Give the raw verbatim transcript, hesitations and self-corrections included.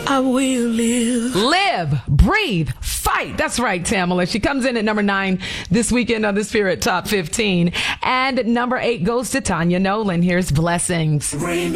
I will live. Live, breathe, fight. That's right, Tamala. She comes in at number nine this weekend on the Spirit Top fifteen. And number eight goes to Tanya Nolan. Here's Blessings. Rain